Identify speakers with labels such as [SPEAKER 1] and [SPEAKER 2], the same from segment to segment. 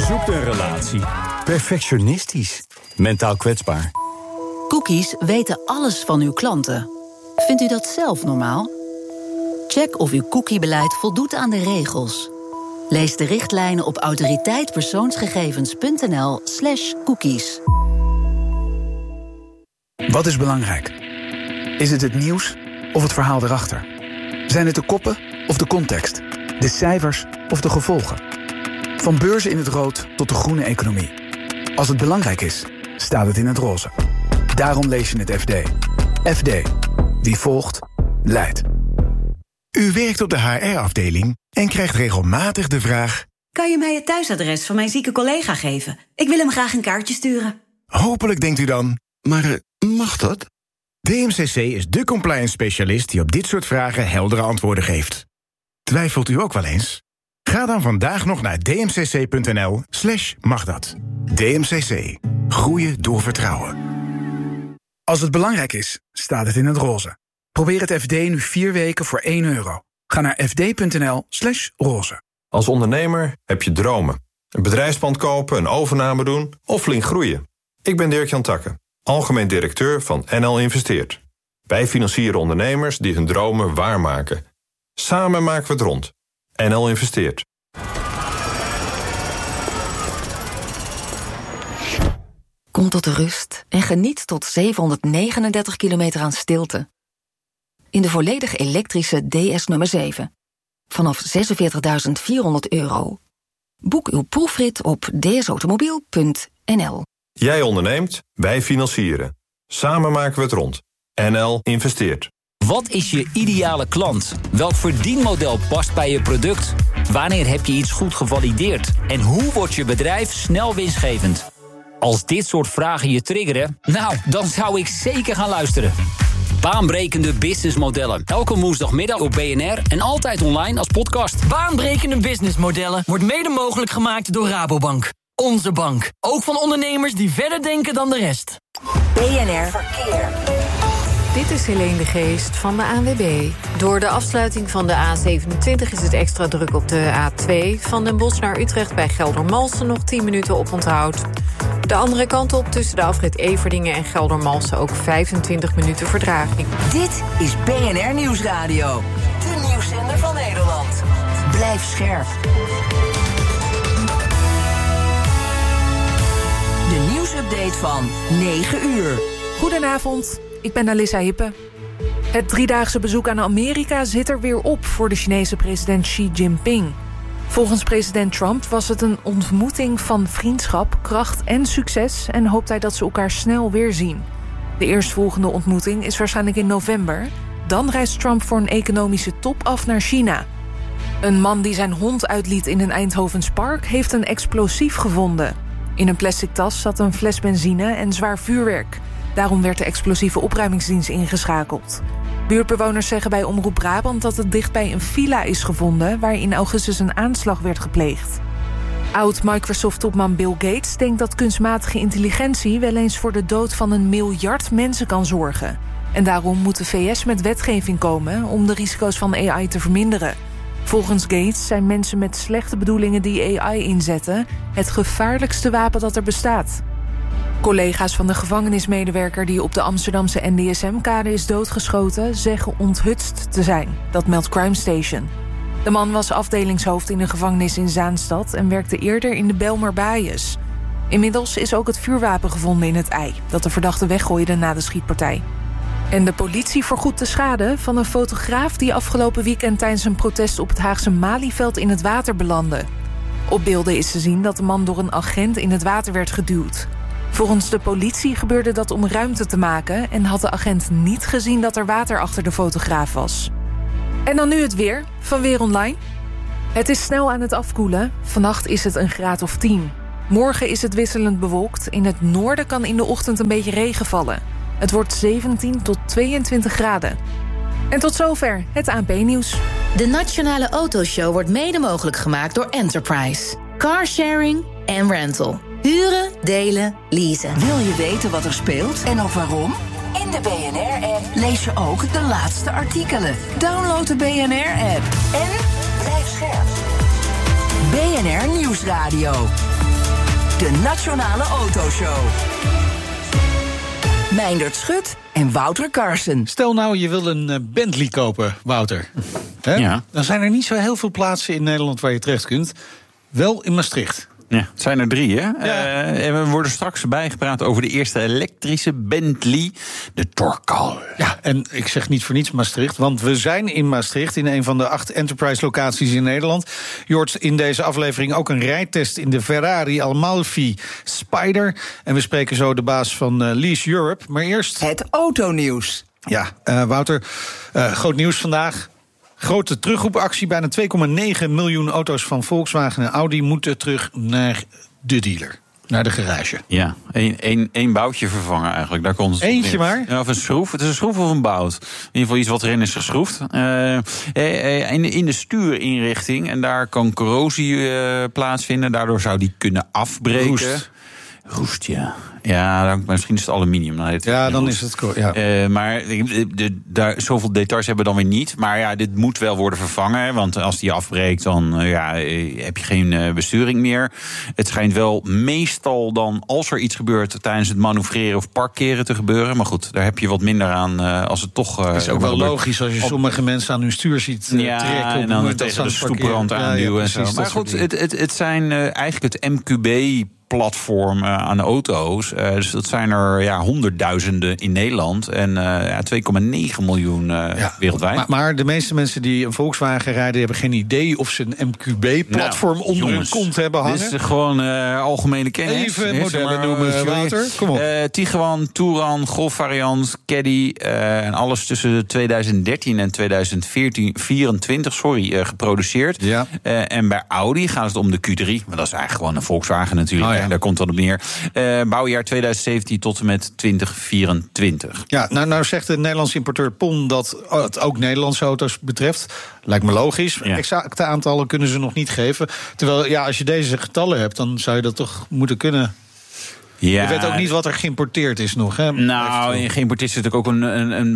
[SPEAKER 1] Zoekt een relatie. Perfectionistisch. Mentaal kwetsbaar.
[SPEAKER 2] Cookies weten alles van uw klanten. Vindt u dat zelf normaal? Check of uw cookiebeleid voldoet aan de regels. Lees de richtlijnen op autoriteitpersoonsgegevens.nl/cookies.
[SPEAKER 3] Wat is belangrijk? Is het nieuws of het verhaal erachter? Zijn het de koppen of de context? De cijfers of de gevolgen? Van beurzen in het rood tot de groene economie. Als het belangrijk is, staat het in het roze. Daarom lees je het FD. FD. Wie volgt, leidt.
[SPEAKER 4] U werkt op de HR-afdeling en krijgt regelmatig de vraag:
[SPEAKER 5] kan je mij het thuisadres van mijn zieke collega geven? Ik wil hem graag een kaartje sturen.
[SPEAKER 4] Hopelijk denkt u dan, maar mag dat? DMCC is de compliance specialist die op dit soort vragen heldere antwoorden geeft. Twijfelt u ook wel eens? Ga dan vandaag nog naar dmcc.nl/magdat. DMCC. Groeien door vertrouwen.
[SPEAKER 3] Als het belangrijk is, staat het in het roze. Probeer het FD nu 4 weken voor €1. Ga naar fd.nl/roze.
[SPEAKER 6] Als ondernemer heb je dromen. Een bedrijfspand kopen, een overname doen of flink groeien. Ik ben Dirk-Jan Takke, algemeen directeur van NL Investeert. Wij financieren ondernemers die hun dromen waarmaken. Samen maken we het rond. NL Investeert.
[SPEAKER 7] Kom tot de rust en geniet tot 739 kilometer aan stilte. In de volledig elektrische DS nummer 7. Vanaf €46.400. Boek uw proefrit op dsautomobiel.nl.
[SPEAKER 6] Jij onderneemt, wij financieren. Samen maken we het rond. NL Investeert.
[SPEAKER 8] Wat is je ideale klant? Welk verdienmodel past bij je product? Wanneer heb je iets goed gevalideerd? En hoe wordt je bedrijf snel winstgevend? Als dit soort vragen je triggeren, nou, dan zou ik zeker gaan luisteren. Baanbrekende businessmodellen. Elke woensdagmiddag op BNR en altijd online als podcast.
[SPEAKER 9] Baanbrekende businessmodellen wordt mede mogelijk gemaakt door Rabobank. Onze bank. Ook van ondernemers die verder denken dan de rest.
[SPEAKER 10] BNR Verkeer. Dit is Helene de Geest van de ANWB. Door de afsluiting van de A27 is het extra druk op de A2. Van Den Bosch naar Utrecht bij Geldermalsen nog 10 minuten op onthoud. De andere kant op tussen de afrit Everdingen en Geldermalsen ook 25 minuten vertraging.
[SPEAKER 11] Dit is BNR Nieuwsradio. De nieuwszender van Nederland. Blijf scherp. De nieuwsupdate van 9 uur.
[SPEAKER 12] Goedenavond, ik ben Alissa Hippe. Het 3-daagse bezoek aan Amerika zit er weer op voor de Chinese president Xi Jinping. Volgens president Trump was het een ontmoeting van vriendschap, kracht en succes en hoopt hij dat ze elkaar snel weer zien. De eerstvolgende ontmoeting is waarschijnlijk in november. Dan reist Trump voor een economische top af naar China. Een man die zijn hond uitliet in een Eindhovens park heeft een explosief gevonden. In een plastic tas zat een fles benzine en zwaar vuurwerk. Daarom werd de explosieve opruimingsdienst ingeschakeld. Buurtbewoners zeggen bij Omroep Brabant dat het dichtbij een villa is gevonden waar in augustus een aanslag werd gepleegd. Oud-Microsoft-topman Bill Gates denkt dat kunstmatige intelligentie wel eens voor de dood van 1 miljard mensen kan zorgen. En daarom moet de VS met wetgeving komen om de risico's van AI te verminderen. Volgens Gates zijn mensen met slechte bedoelingen die AI inzetten het gevaarlijkste wapen dat er bestaat. Collega's van de gevangenismedewerker die op de Amsterdamse NDSM-kade is doodgeschoten zeggen onthutst te zijn. Dat meldt Crime Station. De man was afdelingshoofd in een gevangenis in Zaanstad en werkte eerder in de Bijlmer Baaijes. Inmiddels is ook het vuurwapen gevonden in het ei dat de verdachte weggooide na de schietpartij. En de politie vergoedt de schade van een fotograaf die afgelopen weekend tijdens een protest op het Haagse Malieveld in het water belandde. Op beelden is te zien dat de man door een agent in het water werd geduwd. Volgens de politie gebeurde dat om ruimte te maken en had de agent niet gezien dat er water achter de fotograaf was. En dan nu het weer van Weer Online. Het is snel aan het afkoelen. Vannacht is het een graad of 10. Morgen is het wisselend bewolkt. In het noorden kan in de ochtend een beetje regen vallen. Het wordt 17 tot 22 graden. En tot zover het ANP-nieuws.
[SPEAKER 2] De Nationale Autoshow wordt mede mogelijk gemaakt door Enterprise. Carsharing en rental. Huren, delen, leasen.
[SPEAKER 11] Wil je weten wat er speelt en ook waarom? In de BNR-app lees je ook de laatste artikelen. Download de BNR-app en blijf scherp. BNR Nieuwsradio. De Nationale Autoshow. Meindert Schut en Wouter Carson.
[SPEAKER 13] Stel nou, je wil een Bentley kopen, Wouter.
[SPEAKER 14] Ja.
[SPEAKER 13] Dan zijn er niet zo heel veel plaatsen in Nederland waar je terecht kunt. Wel in Maastricht.
[SPEAKER 14] Ja, het zijn er 3, hè? Ja. En we worden straks bijgepraat over de eerste elektrische Bentley, de Torcal.
[SPEAKER 13] Ja, en ik zeg niet voor niets Maastricht, want we zijn in Maastricht, in een van de 8 Enterprise-locaties in Nederland. Je hoort in deze aflevering ook een rijtest in de Ferrari Amalfi Spider. En we spreken zo de baas van Lease Europe. Maar eerst
[SPEAKER 11] het autonieuws.
[SPEAKER 13] Ja, Wouter, groot nieuws vandaag. Grote terugroepactie. Bijna 2,9 miljoen auto's van Volkswagen en Audi moeten terug naar de dealer. Naar de garage.
[SPEAKER 14] Ja, één boutje vervangen eigenlijk. Daar komt het
[SPEAKER 13] eentje maar?
[SPEAKER 14] Ja, of een schroef. Het is een schroef of een bout. In ieder geval iets wat erin is geschroefd. In de stuurinrichting. En daar kan corrosie plaatsvinden. Daardoor zou die kunnen afbreken. Roest, ja. Ja, misschien is het aluminium.
[SPEAKER 13] Dan is het... Ja.
[SPEAKER 14] Maar zoveel details hebben we dan weer niet. Maar ja, dit moet wel worden vervangen. Want als die afbreekt, dan heb je geen besturing meer. Het schijnt wel meestal dan, als er iets gebeurt tijdens het manoeuvreren of parkeren te gebeuren. Maar goed, daar heb je wat minder aan als het toch... Het
[SPEAKER 13] is ook wel logisch als je sommige mensen aan hun stuur ziet trekken.
[SPEAKER 14] En dan tegen de stoeprand aanduwen en zo. Maar goed, het zijn eigenlijk het MQB-platform aan de auto's. Dus dat zijn er honderdduizenden in Nederland. En 2,9 miljoen wereldwijd.
[SPEAKER 13] Maar de meeste mensen die een Volkswagen rijden hebben geen idee of ze een MQB-platform onder hun kont hebben hangen.
[SPEAKER 14] Dit is gewoon algemene kennis.
[SPEAKER 13] Even modellen noemen, Wouter. Kom op.
[SPEAKER 14] Tiguan, Touran, Golf variant, Caddy. En alles tussen 2013 en 2024 geproduceerd. Ja. En bij Audi gaat het om de Q3. Maar dat is eigenlijk gewoon een Volkswagen natuurlijk. Daar komt dat op neer. Bouwjaar 2017 tot en met 2024.
[SPEAKER 13] Ja, nou zegt de Nederlandse importeur PON dat het ook Nederlandse auto's betreft. Lijkt me logisch. Ja. Exacte aantallen kunnen ze nog niet geven. Terwijl, als je deze getallen hebt, dan zou je dat toch moeten kunnen. Ja. Je weet ook niet wat er geïmporteerd is nog, hè?
[SPEAKER 14] Nou, geïmporteerd is natuurlijk ook een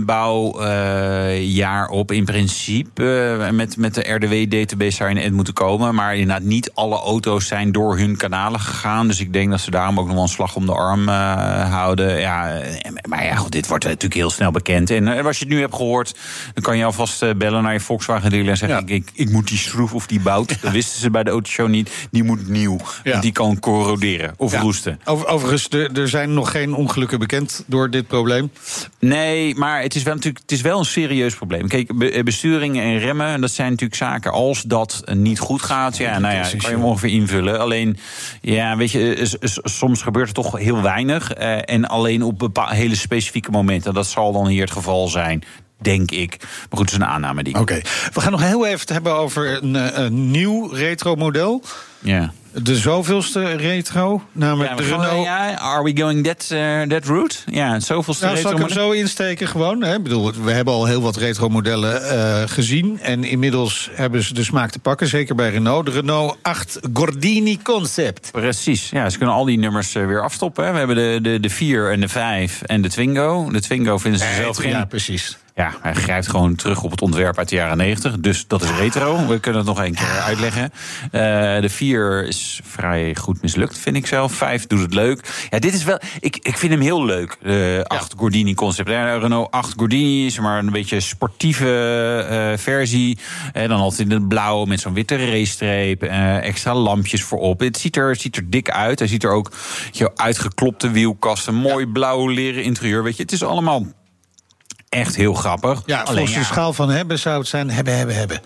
[SPEAKER 14] bouwjaar op. In principe, met de RDW-database zou je in het moeten komen. Maar inderdaad, niet alle auto's zijn door hun kanalen gegaan. Dus ik denk dat ze daarom ook nog wel een slag om de arm houden. Ja, maar goed, dit wordt natuurlijk heel snel bekend. En als je het nu hebt gehoord, dan kan je alvast bellen naar je Volkswagen-dealer en zeggen... Ik moet die schroef of die bout, dat wisten ze bij de autoshow niet, die moet nieuw. Want die kan corroderen of roesten.
[SPEAKER 13] Overigens, er zijn nog geen ongelukken bekend door dit probleem.
[SPEAKER 14] Nee, maar het is wel een serieus probleem. Kijk, besturingen en remmen, dat zijn natuurlijk zaken als dat niet goed gaat. Ja, kan je hem ongeveer invullen. Alleen, weet je, soms gebeurt er toch heel weinig. En alleen op hele specifieke momenten. Dat zal dan hier het geval zijn. Denk ik. Maar goed, het is een aanname die.
[SPEAKER 13] Oké. We gaan nog heel even het hebben over een nieuw retro-model.
[SPEAKER 14] Ja.
[SPEAKER 13] De zoveelste retro, namelijk de Renault.
[SPEAKER 14] Are we going that route? Ja, het zoveelste retro.
[SPEAKER 13] Zal ik hem zo insteken gewoon? Hè? Ik bedoel, we hebben al heel wat retro-modellen gezien. En inmiddels hebben ze de smaak te pakken, zeker bij Renault. De Renault 8 Gordini Concept.
[SPEAKER 14] Precies, ja, ze kunnen al die nummers weer afstoppen. Hè. We hebben de 4 en de 5 en de Twingo. De Twingo vinden ze zelf geen...
[SPEAKER 13] Ja, precies.
[SPEAKER 14] Ja, hij grijpt gewoon terug op het ontwerp uit de jaren 90. Dus dat is retro. We kunnen het nog een keer uitleggen. De 4 is vrij goed mislukt, vind ik zelf. 5 doet het leuk. Ja, dit is wel... Ik vind hem heel leuk, de 8 Gordini concept. Renault 8 Gordini is maar een beetje sportieve versie. Dan altijd in het blauw met zo'n witte racestreep. Extra lampjes voorop. Het ziet er dik uit. Hij ziet er ook uitgeklopte wielkasten. Mooi blauw leren interieur. Weet je, het is allemaal... echt heel grappig.
[SPEAKER 13] Ja, volgens de schaal van hebben zou het zijn hebben.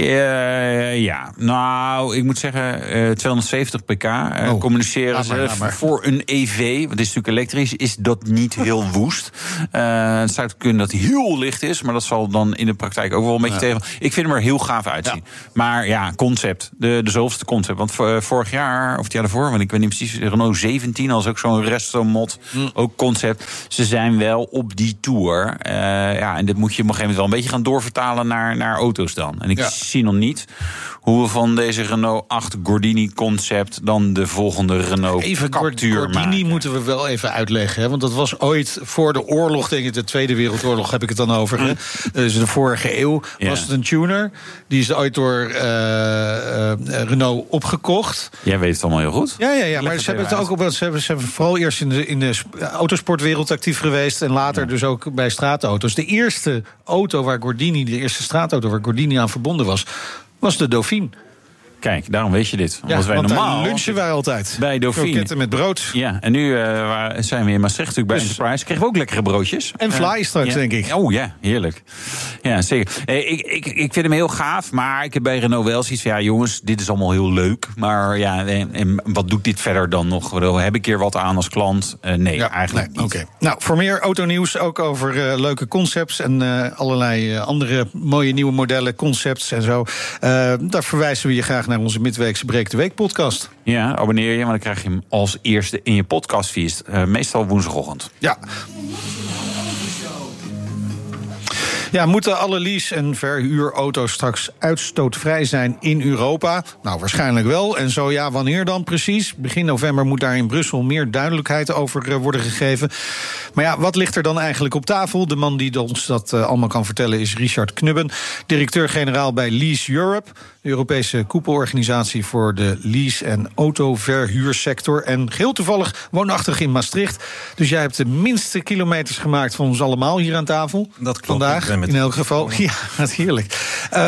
[SPEAKER 14] Ja, nou, ik moet zeggen, 270 pk communiceren ze voor een EV. Want het is natuurlijk elektrisch, is dat niet heel woest. Het zou kunnen dat hij heel licht is, maar dat zal dan in de praktijk ook wel een beetje tegen. Ik vind hem er heel gaaf uitzien. Ja. Maar concept, de zoveelste concept. Want vorig jaar, of het jaar daarvoor, want ik weet niet precies, Renault 17 als ook zo'n resto-mod, ook concept. Ze zijn wel op die tour. En dit moet je op een gegeven moment wel een beetje gaan doorvertalen naar auto's dan. En ik zie nog niet hoe we van deze Renault 8 Gordini-concept dan de volgende Renault Captur maken.
[SPEAKER 13] Gordini moeten we wel even uitleggen. Hè? Want dat was ooit voor de oorlog, denk ik, de Tweede Wereldoorlog heb ik het dan over. Hè? Dus de vorige eeuw was het een tuner. Die is ooit door Renault opgekocht.
[SPEAKER 14] Jij weet het allemaal heel goed.
[SPEAKER 13] Ja, maar ze hebben het ook op. Ze hebben vooral eerst in de autosportwereld actief geweest en later dus ook bij straatauto's. De eerste auto waar Gordini, de eerste straatauto waar Gordini aan verbonden was de Dauphine.
[SPEAKER 14] Kijk, daarom weet je dit.
[SPEAKER 13] Ja,
[SPEAKER 14] wij
[SPEAKER 13] want
[SPEAKER 14] normaal
[SPEAKER 13] lunchen wij altijd.
[SPEAKER 14] Bij Dauphine.
[SPEAKER 13] Kroketten met brood.
[SPEAKER 14] Ja, en nu zijn we in Maastricht natuurlijk bij Enterprise. Kregen we ook lekkere broodjes.
[SPEAKER 13] En fly straks, denk ik.
[SPEAKER 14] Oh ja, heerlijk. Ja, zeker. Ik vind hem heel gaaf, maar ik heb bij Renault wel zoiets van, ja jongens, dit is allemaal heel leuk. Maar ja, en wat doet dit verder dan nog? Heb ik hier wat aan als klant? Nee, eigenlijk niet.
[SPEAKER 13] Okay. Nou, voor meer autonieuws, ook over leuke concepts en allerlei andere mooie nieuwe modellen, concepts en zo. Daar verwijzen we je graag naar onze midweekse Breek de Week podcast.
[SPEAKER 14] Ja, abonneer je, want dan krijg je hem als eerste in je podcastfeed. Meestal woensdagochtend.
[SPEAKER 13] Ja. Ja, moeten alle lease- en verhuurauto's straks uitstootvrij zijn in Europa? Nou, waarschijnlijk wel. En zo ja, wanneer dan precies? Begin november moet daar in Brussel meer duidelijkheid over worden gegeven. Maar ja, wat ligt er dan eigenlijk op tafel? De man die ons dat allemaal kan vertellen is Richard Knubben, directeur-generaal bij Lease Europe, de Europese koepelorganisatie voor de lease- en autoverhuursector. En geheel toevallig woonachtig in Maastricht. Dus jij hebt de minste kilometers gemaakt van ons allemaal hier aan tafel.
[SPEAKER 15] Dat klopt.
[SPEAKER 13] Vandaag, in elk geval. Ja, wat heerlijk.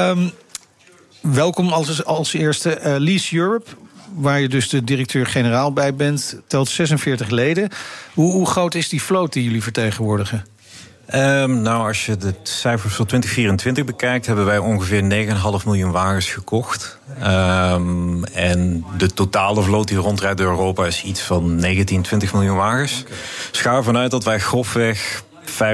[SPEAKER 13] Welkom als eerste. Lease Europe, waar je dus de directeur-generaal bij bent, telt 46 leden. Hoe groot is die vloot die jullie vertegenwoordigen?
[SPEAKER 15] Nou, als je de cijfers voor 2024 bekijkt, hebben wij ongeveer 9,5 miljoen wagens gekocht. En de totale vloot die rondrijdt door Europa is iets van 19, 20 miljoen wagens. Okay. Dus ga ervan uit dat wij grofweg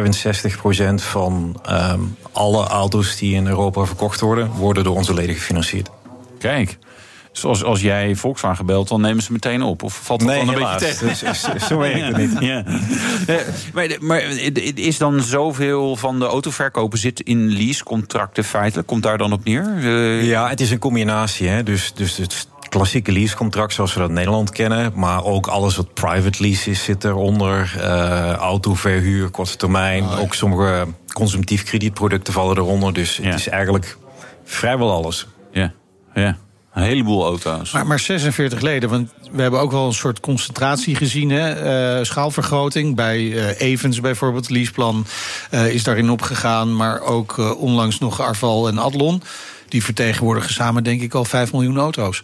[SPEAKER 15] 65% van alle auto's die in Europa verkocht worden door onze leden gefinancierd.
[SPEAKER 14] Kijk. Dus als jij Volkswagen belt, dan nemen ze meteen op? Of valt het dan een beetje tegen?
[SPEAKER 15] Zo werkt het niet.
[SPEAKER 14] Ja. Maar is dan zoveel van de autoverkopen zit in leasecontracten feitelijk? Komt daar dan op neer?
[SPEAKER 15] Ja, het is een combinatie. Hè? Dus het klassieke leasecontract zoals we dat in Nederland kennen, maar ook alles wat private lease is zit eronder. Autoverhuur, korte termijn. Ook sommige consumptief kredietproducten vallen eronder. Dus het is eigenlijk vrijwel alles.
[SPEAKER 14] Ja. Een heleboel auto's.
[SPEAKER 13] Maar 46 leden, want we hebben ook wel een soort concentratie gezien. Hè? Schaalvergroting bij Evans bijvoorbeeld. Leaseplan is daarin opgegaan. Maar ook onlangs nog Arval en Adlon. Die vertegenwoordigen samen denk ik al 5 miljoen auto's.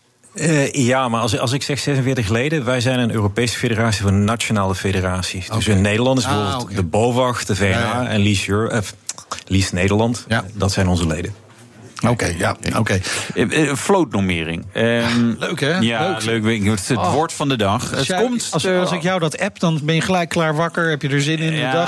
[SPEAKER 15] Ja, maar als ik zeg 46 leden, wij zijn een Europese federatie van nationale federaties. Okay. Dus in Nederland is bijvoorbeeld de BOVAG, de VNA en Lease Nederland. Ja. Dat zijn onze leden.
[SPEAKER 13] Oké.
[SPEAKER 14] Vlootnormering.
[SPEAKER 13] Leuk, hè?
[SPEAKER 14] Ja, leuk. Het woord van de dag.
[SPEAKER 13] Als ik jou dat app, dan ben je gelijk klaar wakker. Heb je er zin in de dag?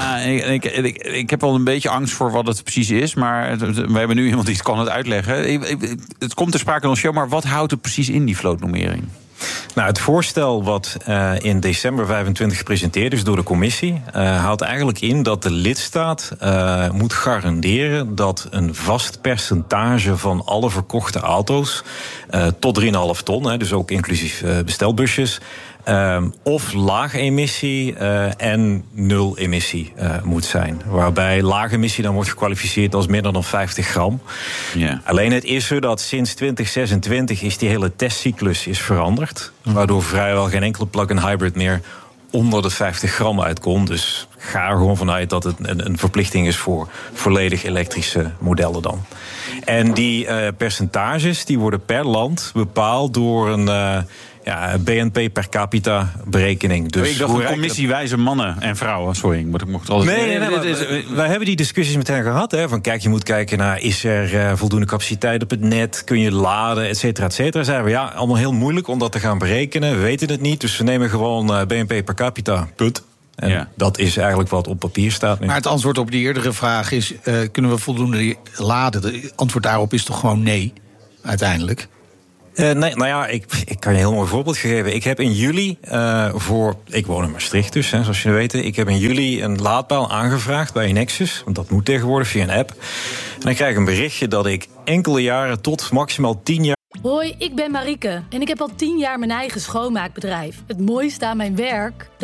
[SPEAKER 14] Ik heb al een beetje angst voor wat het precies is. Maar we hebben nu iemand die het kan het uitleggen. Het komt ter sprake in ons show, maar wat houdt het precies in, die vlootnormering?
[SPEAKER 15] Nou, het voorstel wat in december 25 gepresenteerd is door de commissie houdt eigenlijk in dat de lidstaat moet garanderen dat een vast percentage van alle verkochte auto's tot 3,5 ton, dus ook inclusief bestelbusjes, of laag emissie en nul emissie moet zijn. Waarbij laag emissie dan wordt gekwalificeerd als minder dan 50 gram.
[SPEAKER 14] Yeah.
[SPEAKER 15] Alleen het is zo dat sinds 2026 is die hele testcyclus veranderd. Waardoor vrijwel geen enkele plug-in hybrid meer onder de 50 gram uitkomt. Dus ga er gewoon vanuit dat het een verplichting is voor volledig elektrische modellen dan. En die percentages die worden per land bepaald door een BNP per capita berekening. Dus
[SPEAKER 14] ik dacht een commissiewijze mannen en vrouwen. Sorry, ik mocht altijd...
[SPEAKER 15] Nee, wij hebben die discussies met hen gehad. Hè, van kijk, je moet kijken naar, is er voldoende capaciteit op het net? Kun je laden, et cetera, et cetera. Zeiden we, allemaal heel moeilijk om dat te gaan berekenen. We weten het niet, dus we nemen gewoon BNP per capita, put. En dat is eigenlijk wat op papier staat nu.
[SPEAKER 13] Maar het antwoord op die eerdere vraag is, kunnen we voldoende laden? Het antwoord daarop is toch gewoon nee, uiteindelijk?
[SPEAKER 15] Ik kan je een heel mooi voorbeeld geven. Ik heb in juli ik woon in Maastricht dus, zoals je weet. Ik heb in juli een laadpaal aangevraagd bij Nexus. Want dat moet tegenwoordig via een app. En dan krijg ik een berichtje dat ik enkele jaren tot maximaal 10 jaar.
[SPEAKER 16] Hoi, ik ben Marieke en ik heb al 10 jaar mijn eigen schoonmaakbedrijf. Het mooiste aan mijn werk...